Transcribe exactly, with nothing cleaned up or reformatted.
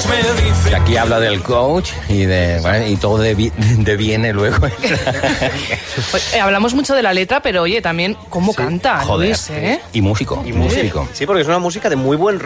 me dice. Y aquí habla del coach y de bueno, y todo devi- deviene luego. Eh, hablamos mucho de la letra, pero oye, también cómo Sí. canta Joder. Luis, ¿eh? Y músico. Y músico. Sí, porque es una música de muy buen